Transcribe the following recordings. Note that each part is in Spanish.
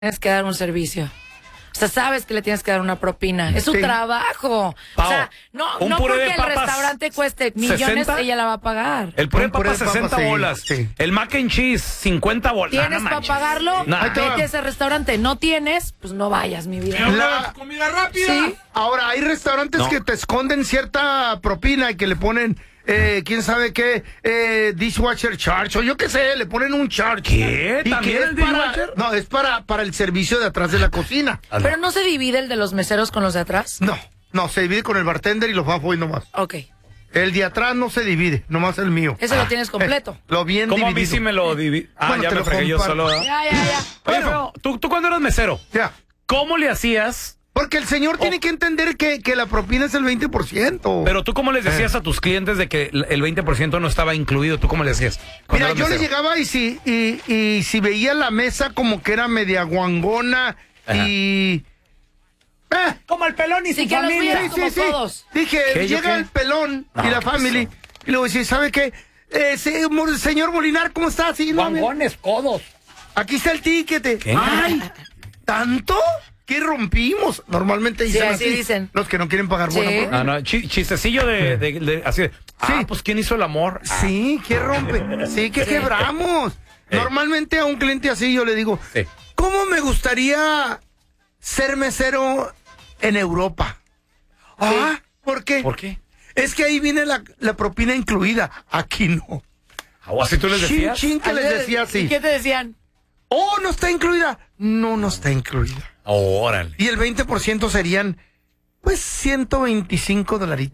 Tienes que dar un servicio. O sea, sabes que le tienes que dar una propina. Es su trabajo. Pao, o sea, no porque el restaurante cueste millones, 60, ella la va a pagar. El puré de papas 60 bolas. Sí. El mac and cheese, 50 bolas. ¿Tienes para pagarlo? Vete a ese restaurante. ¿No tienes? Pues no vayas, mi vida. La comida rápida. ¿Sí? Ahora, hay restaurantes que te esconden cierta propina y que le ponen... quién sabe qué, dishwasher charge, o yo qué sé, le ponen un charge. ¿Qué? ¿También el dishwasher? No, es para el servicio de atrás de la cocina. ¿Pero no se divide el de los meseros con los de atrás? No, se divide con el bartender y los bafos y nomás. Ok. El de atrás no se divide, nomás el mío. Ese lo tienes completo. Lo bien ¿Cómo dividido. A mí sí me lo dividí? Bueno, ya me fregué yo solo. Ya. Oye, Feo, ¿tú cuando eras mesero? Ya. ¿Cómo le hacías? Porque el señor tiene que entender que la propina es el 20%. Pero tú, ¿cómo les decías a tus clientes de que el 20% no estaba incluido? ¿Tú cómo le decías? Mira, yo le llegaba y si veía la mesa como que era media guangona. Ajá. Y... como el pelón y su familia. Sí. Todos. Dije, llega el pelón y la family. Y luego dice, ¿sabe qué? Señor Molinar, ¿cómo está? Sí, guangones, codos. Aquí está el ticket. ¿Qué? Ay, ¿tanto? ¿Qué rompimos? Normalmente dicen así. Dicen. Los que no quieren pagar buena no, chistecillo de así de, pues ¿quién hizo el amor? Sí, ¿qué rompe? Sí, que quebramos. Normalmente a un cliente así yo le digo, ¿cómo me gustaría ser mesero en Europa? ¿Por qué? ¿Por qué? Es que ahí viene la propina incluida. Aquí no. ¿O así tú les decías? Que les decía así. ¿Y qué te decían? Oh, no está incluida. No está incluida. Órale. Y el 20% serían, pues, $125. Sí.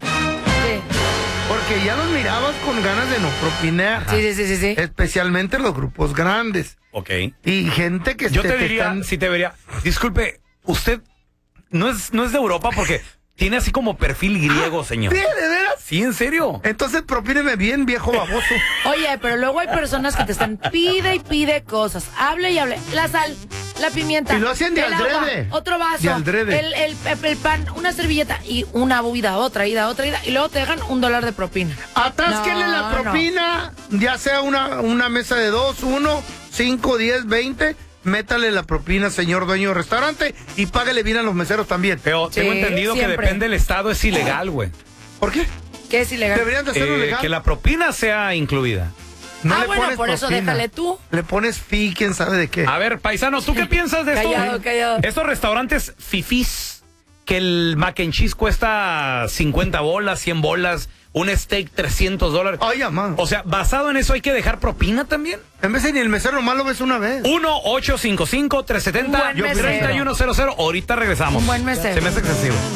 Porque ya los mirabas con ganas de no propinar. Sí. Especialmente los grupos grandes. Ok. Y gente que... Yo te diría, si te vería, disculpe, usted no es de Europa porque tiene así como perfil griego, señor. ¿Sí, de veras? Sí, ¿en serio? Entonces propíneme bien, viejo baboso. Oye, pero luego hay personas que te están pide cosas. Hable y hable. La sal, la pimienta. Y lo hacen de aldrede. Agua, otro vaso. De aldrede. El pan, una servilleta y una ida, otra ida. Y luego te dejan $1 de propina. Atásquenle la propina, ya sea una mesa de 2, 1, 5, 10, 20... Métale la propina, señor dueño de restaurante, y páguele bien a los meseros también. Pero tengo entendido que depende del estado, es ilegal, güey. ¿Por qué? ¿Qué es ilegal? Deberían de hacerlo legal. Que la propina sea incluida. No le bueno, pones por propina. eso déjale tú. Le pones fee, quién sabe de qué. A ver, paisano, ¿tú qué piensas de esto? Callado. Estos restaurantes fifís, que el mac and cheese cuesta 50 bolas, 100 bolas, un steak $300. Ay, amado. O sea, basado en eso, ¿hay que dejar propina también? En vez de ni el mesero nomás lo ves una vez. 1-855-370-3100. Ahorita regresamos. Un buen mesero. Se me hace excesivo.